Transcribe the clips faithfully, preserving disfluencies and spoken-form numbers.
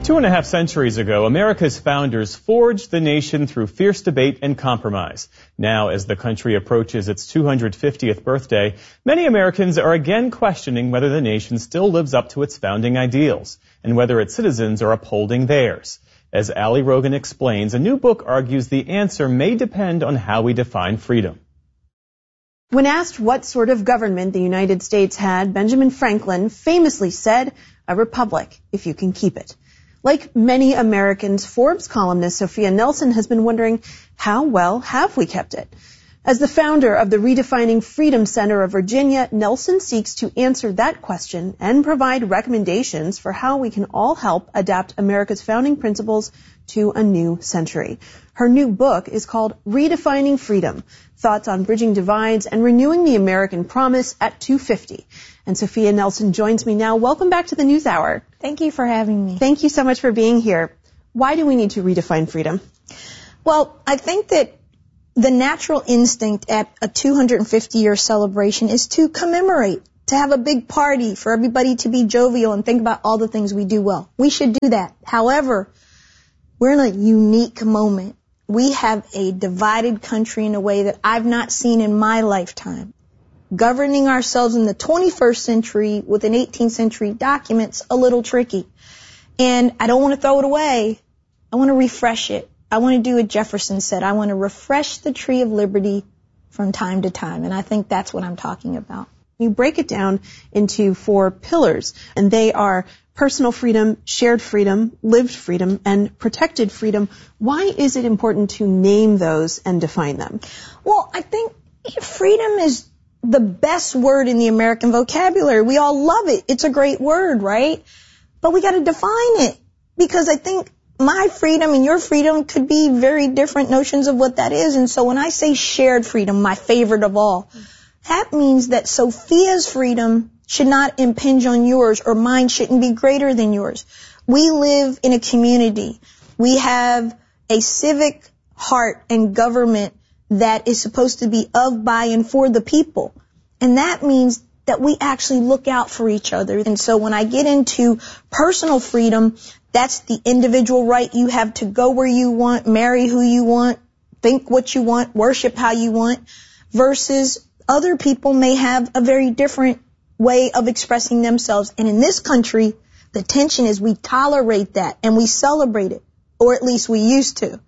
Two and a half centuries ago, America's founders forged the nation through fierce debate and compromise. Now, as the country approaches its two hundred fiftieth birthday, many Americans are again questioning whether the nation still lives up to its founding ideals and whether its citizens are upholding theirs. As Ali Rogan explains, a new book argues the answer may depend on how we define freedom. When asked what sort of government the United States had, Benjamin Franklin famously said, "A republic, if you can keep it." Like many Americans, Forbes columnist Sophia Nelson has been wondering, how well have we kept it? As the founder of the Redefining Freedom Center of Virginia, Nelson seeks to answer that question and provide recommendations for how we can all help adapt America's founding principles to a new century. Her new book is called Redefining Freedom, Thoughts on Bridging Divides and Renewing the American Promise at two fifty. And Sophia Nelson joins me now. Welcome back to the News Hour. Thank you for having me. Thank you so much for being here. Why do we need to redefine freedom? Well, I think that the natural instinct at a two hundred fifty year celebration is to commemorate, to have a big party, for everybody to be jovial and think about all the things we do well. We should do that. However, we're in a unique moment. We have a divided country in a way that I've not seen in my lifetime. Governing ourselves in the twenty-first century with an eighteenth century document's a little tricky. And I don't want to throw it away. I want to refresh it. I want to do what Jefferson said. I want to refresh the tree of liberty from time to time. And I think that's what I'm talking about. You break it down into four pillars, and they are personal freedom, shared freedom, lived freedom, and protected freedom. Why is it important to name those and define them? Well, I think freedom is the best word in the American vocabulary. We all love it. It's a great word, right? But we got to define it, because I think my freedom and your freedom could be very different notions of what that is. And so when I say shared freedom, my favorite of all, that means that Sophia's freedom should not impinge on yours, or mine shouldn't be greater than yours. We live in a community. We have a civic heart and government that is supposed to be of, by, and for the people. And that means that we actually look out for each other. And so when I get into personal freedom, that's the individual right you have to go where you want, marry who you want, think what you want, worship how you want, versus other people may have a very different way of expressing themselves. And in this country, the tension is we tolerate that and we celebrate it, or at least we used to.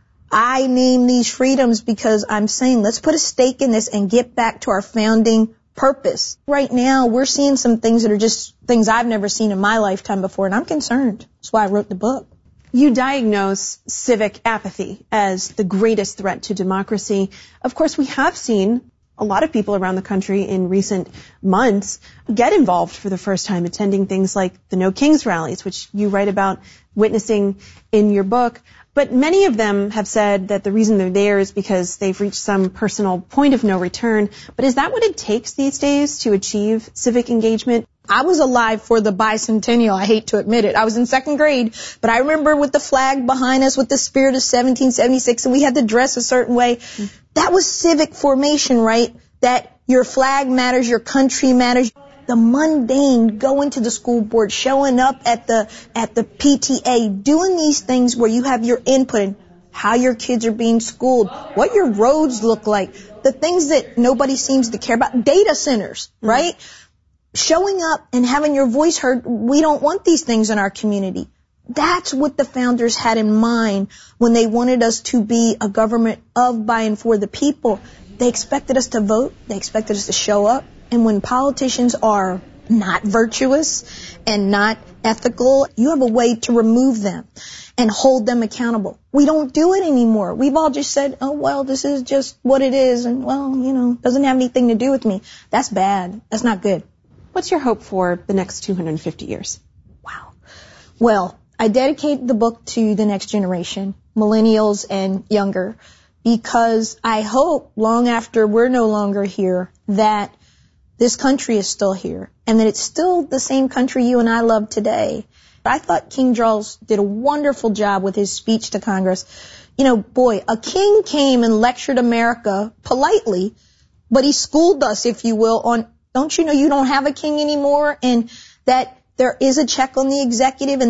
I name these freedoms because I'm saying let's put a stake in this and get back to our founding purpose. Right now, we're seeing some things that are just things I've never seen in my lifetime before, and I'm concerned. That's why I wrote the book. You diagnose civic apathy as the greatest threat to democracy. Of course, we have seen a lot of people around the country in recent months get involved for the first time, attending things like the No Kings rallies, which you write about witnessing in your book. But many of them have said that the reason they're there is because they've reached some personal point of no return. But is that what it takes these days to achieve civic engagement? I was alive for the bicentennial. I hate to admit it. I was in second grade, but I remember with the flag behind us, with the spirit of seventeen seventy-six, and we had to dress a certain way. That was civic formation, right? That your flag matters, your country matters. The mundane, going to the school board, showing up at the at the P T A, doing these things where you have your input in how your kids are being schooled, what your roads look like, the things that nobody seems to care about, data centers, right? Mm-hmm. Showing up and having your voice heard. We don't want these things in our community. That's what the founders had in mind when they wanted us to be a government of, by, and for the people. They expected us to vote. They expected us to show up. And when politicians are not virtuous and not ethical, you have a way to remove them and hold them accountable. We don't do it anymore. We've all just said, oh, well, this is just what it is. And, well, you know, doesn't have anything to do with me. That's bad. That's not good. What's your hope for the next two hundred fifty years? Wow. Well, I dedicate the book to the next generation, millennials and younger, because I hope long after we're no longer here that this country is still here and that it's still the same country you and I love today. I thought King Charles did a wonderful job with his speech to Congress. You know, boy, a king came and lectured America politely, but he schooled us, if you will, on, don't you know you don't have a king anymore, and that there is a check on the executive, and that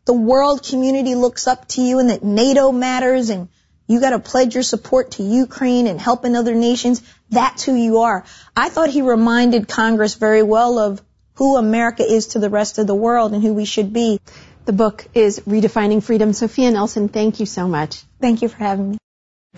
the world community looks up to you and that NATO matters and you got to pledge your support to Ukraine and helping other nations. That's who you are. I thought he reminded Congress very well of who America is to the rest of the world and who we should be. The book is Redefining Freedom. Sophia Nelson, thank you so much. Thank you for having me.